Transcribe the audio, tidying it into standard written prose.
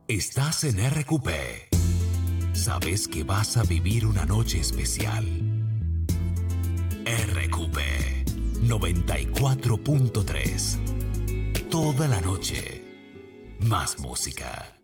Estás en RQP. Sabes que vas a vivir una noche especial. RQP 94.3. Toda la noche. Más música.